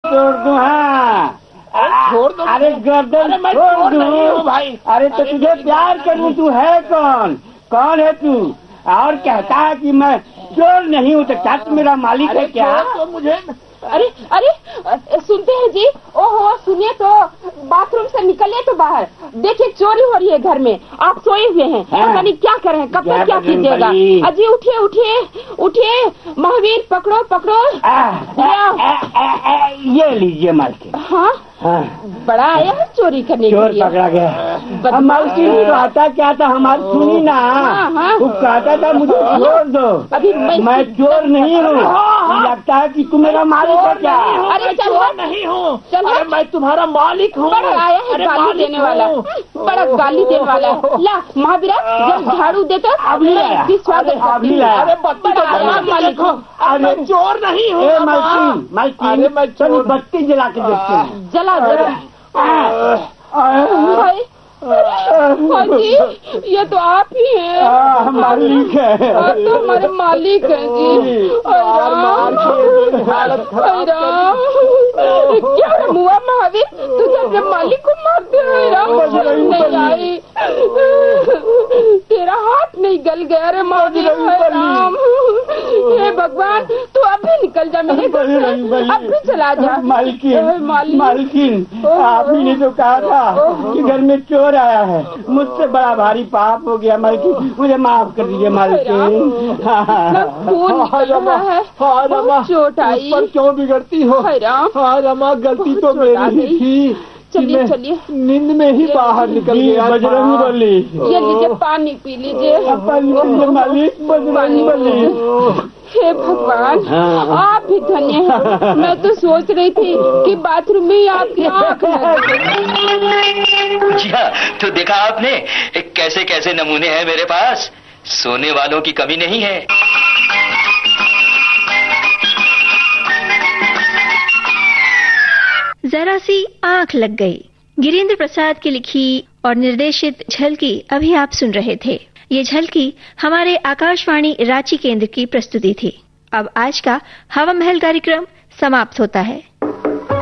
तोड़ दूं। हाँ छोड़ दो। अरे गर्दन छोड़ दूं भाई। अरे तो तुझे प्यार करूं, तू है कौन? कौन है तू? और कहता है कि मैं चोर नहीं हूँ, तो क्या तू मेरा मालिक है क्या? तो मुझे अरे अरे सुनते हैं जी? ओहो सुनिए तो, बाथरूम से निकलिए तो बाहर देखिए चोरी हो रही है घर में, आप सोए हुए हैं। पता नहीं क्या करें, कब तक क्या कीजिएगा? अजी उठिए उठिए उठिए, महावीर पकड़ो पकड़ो। ये लीजिए मालकिन। हाँ बड़ा आया है चोरी करने के लिए। चोर पकड़ा गया। मालकिन कहता क्या था हमारी सुनी ना? वो कहता था मुझे छोड़ दो, अभी मैं चोर नहीं हूँ। लगता है कि तू मेरा मालिक है क्या? अरे चोर नहीं हूँ, अरे मैं तुम्हारा मालिक हूँ। बड़ा आया है गाली देने वाला, बड़ा गाली देने वाला। ला महावीरा जब झाड़ू देता अभी स्वागत। अरे बत्ती चोर नहीं हूँ। मालकिन मैं बत्ती जला के देखते हैं। जला जी, ये तो आप ही हैं। मालिक है। आप तो हमारे मालिक हैं जी। क्या हुआ महावीर, तुझे अपने मालिक को मारते हो? तेरा हाथ नहीं गल गया रे महावीर। हे भगवान, तू अभी निकल जा मेरे घर से, अभी चला जा। मालकिन आप ही ने तो कहा था कि घर में चोर आया है, मुझसे बड़ा भारी पाप हो गया मालकिन, मुझे माफ कर दीजिए मालकिन। चोट आई, पर क्यों बिगड़ती हो? हाँ रमा, गलती तो मेरी ही थी। चलिए चलिए, नींद में ही बाहर निकल गया। बजरंग बली, ये लीजिए पानी पी लीजिए। मालिक बजरंग बली। हे भगवान, आप भी धन्य हैं। मैं तो सोच रही थी कि बाथरूम में आपकी आँख लग गई। जी हाँ, तो देखा आपने कैसे कैसे नमूने हैं मेरे पास, सोने वालों की कमी नहीं है। जरा सी आंख लग गई, गिरीन्द्र प्रसाद की लिखी और निर्देशित झलकी अभी आप सुन रहे थे। ये झलकी हमारे आकाशवाणी रांची केंद्र की प्रस्तुति थी। अब आज का हवा महल कार्यक्रम समाप्त होता है।